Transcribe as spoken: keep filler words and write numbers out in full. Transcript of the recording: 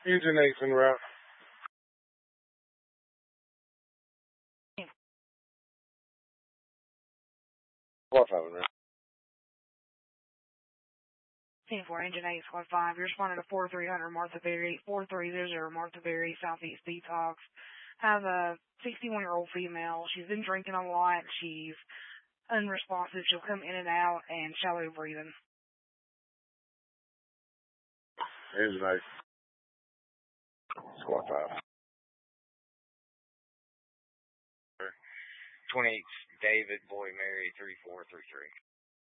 Engine eight's en route. Squad five en route. Team four, Engine eight, Squad five. You're responding to four three hundred Martha Berry, four three hundred Martha Berry, Southeast Detox. Have a sixty-one-year-old female. She's been drinking a lot. She's unresponsive. She'll come in and out and shallow breathing. Engine eight. Squad five. twenty-eight, David, Boy, Mary, three four three three.